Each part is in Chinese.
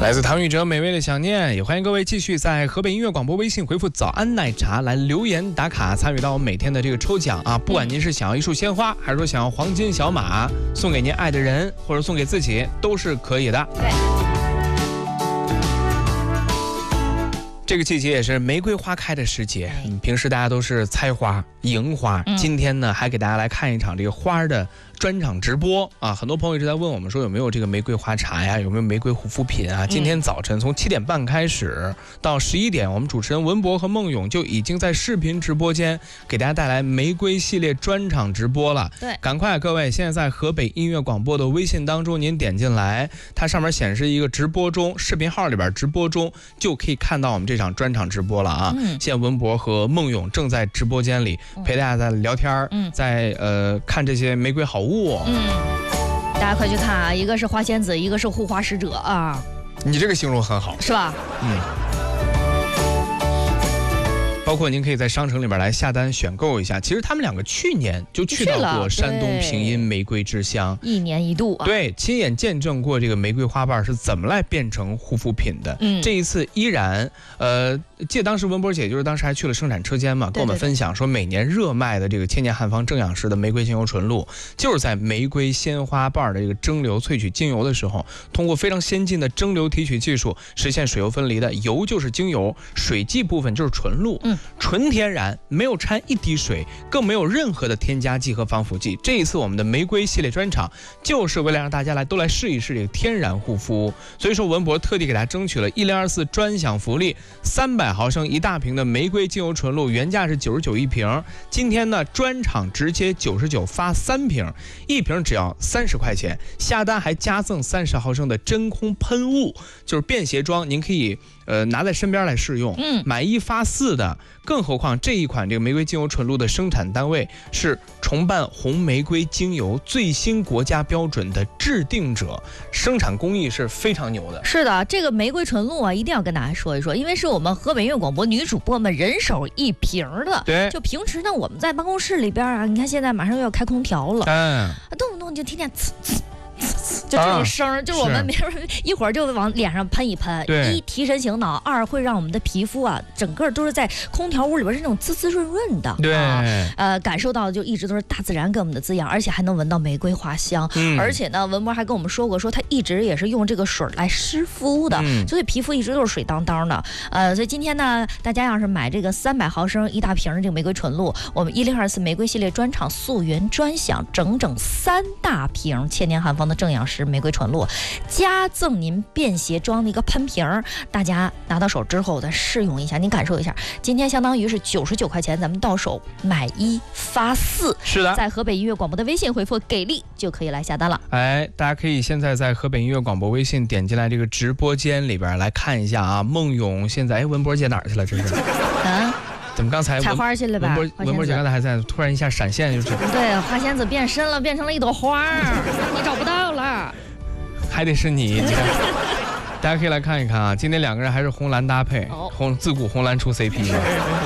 来自唐禹哲美味的想念，也欢迎各位继续在河北音乐广播微信回复早安奶茶来留言打卡，参与到我们每天的这个抽奖啊！不管您是想要一束鲜花，还是说想要黄金小马送给您爱的人，或者送给自己，都是可以的。 对。 这个季节也是玫瑰花开的时节，平时大家都是猜花、迎花，今天呢还给大家来看一场这个花的专场直播啊！很多朋友一直在问我们说有没有这个玫瑰花茶呀，有没有玫瑰护肤品啊？今天早晨从7点半开始到11点，我们主持人文博和孟勇就已经在视频直播间给大家带来玫瑰系列专场直播了。 对， 赶快各位，现在在河北音乐广播的微信当中，您点进来，它上面显示一个直播中，视频号里边直播中就可以看到我们这场专场直播了啊！现在文博和孟勇正在直播间里陪大家在聊天，在看这些玫瑰好物。 大家快去看啊！一个是花仙子，一个是护花使者啊！ 你这个形容很好， 是吧？ 包括您可以在商城里面来下单选购一下。其实他们两个去年就去到过山东平阴玫瑰之乡 ，1年1度啊。 对，亲眼见证过这个玫瑰花瓣是怎么来变成护肤品的。这一次依然，记得当时文博姐就是当时还去了生产车间嘛，跟我们分享说，每年热卖的这个千年汉方正氧式的玫瑰精油纯露，就是在玫瑰鲜花瓣的这个蒸馏萃取精油的时候，通过非常先进的蒸馏提取技术，实现水油分离的。油就是精油，水剂部分就是纯露。纯天然，没有掺一滴水，更没有任何的添加剂和防腐剂。这一次我们的玫瑰系列专场，就是为了让大家都来试一试这个天然护肤。所以说文博特地给大家争取了1024专享福利，300毫升1大瓶的玫瑰精油纯露，原价是99一瓶，今天呢专场直接99发3瓶，1瓶只要30块钱，下单还加赠30毫升的真空喷雾，就是便携装，您可以拿在身边来试用，买1发4的。更何况这一款这个玫瑰精油纯露的生产单位是重办红玫瑰精油最新国家标准的制定者，生产工艺是非常牛的。 是的，这个玫瑰纯露啊，一定要跟大家说一说，因为是我们河北音乐广播女主播们人手1瓶的。 对， 就平时呢，我们在办公室里边啊，你看现在马上又要开空调了，动不动就听见呲呲。就这种声，就是我们一会儿就往脸上喷一喷，一提神醒脑，二会让我们的皮肤啊，整个都是在空调屋里边是那种滋滋润润的， 对， 感受到就一直都是大自然给我们的滋养，而且还能闻到玫瑰花香，而且呢，文博还跟我们说过，说他一直也是用这个水来湿敷的，所以皮肤一直都是水当当的，所以今天呢，大家要是买这个300毫升1大瓶的这个玫瑰纯露，我们1024玫瑰系列专场溯源专享，整3大瓶千年汉方的正氧式玫瑰纯露，加赠您便携装的一个喷瓶，大家拿到手之后再试用一下，您感受一下。今天相当于是99块钱，咱们到手买1发4。 是的， 在河北音乐广播的微信回复给力就可以来下单了。 大家可以现在在河北音乐广播微信点进来这个直播间里边来看一下啊。孟勇现在文博姐哪儿去了？这是怎么刚才采花去了吧？ 文博姐刚才还在，突然一下闪现就是。 对，花仙子变身了，变成了一朵花，你找不到了， 还得是你。大家可以来看一看啊，今天2个人还是红蓝搭配，自古红蓝出 CP 嘛。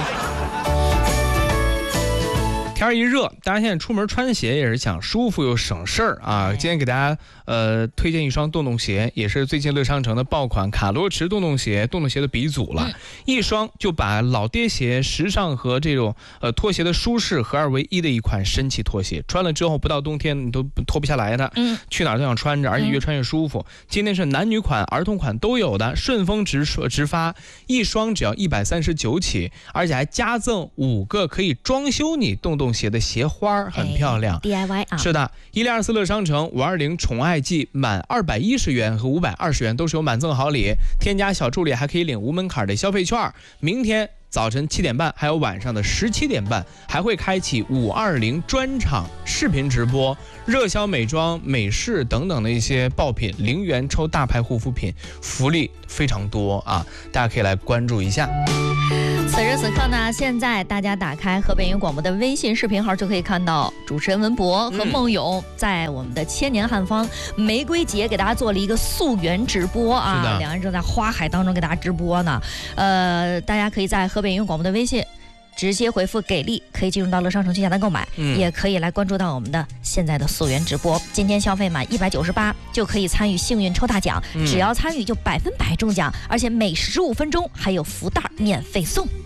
天一热，大家现在出门穿鞋也是想舒服又省事儿啊。今天给大家推荐一双洞洞鞋，也是最近乐商城的爆款卡罗驰洞洞鞋，洞洞鞋的鼻祖了。一双就把老爹鞋时尚和这种拖鞋的舒适合二为一的一款神奇拖鞋，穿了之后不到冬天你都脱不下来的，去哪儿都想穿着，而且越穿越舒服。今天是男女款、儿童款都有的，顺丰直发，一双只要139起，而且还加赠5个可以装修你洞洞鞋的鞋花，很漂亮 ，DIY 啊。 是的，1024乐商城520宠爱季满210元和520元都是有满赠好礼，添加小助理还可以领无门槛的消费券。明天早晨7点半还有晚上的17点半还会开启520专场视频直播，热销美妆、美式等等的一些爆品，0元抽大牌护肤品，福利非常多啊，大家可以来关注一下。 此时此刻呢，现在大家打开河北音乐广播的微信视频号，就可以看到主持人文博和孟勇在我们的千年汉方玫瑰节给大家做了一个溯源直播啊，两人正在花海当中给大家直播呢。大家可以在河北音乐广播的微信直接回复给力，可以进入到乐商城去下单购买，也可以来关注到我们的现在的溯源直播。今天消费满198就可以参与幸运抽大奖，只要参与就100%中奖，而且每15分钟还有福袋免费送。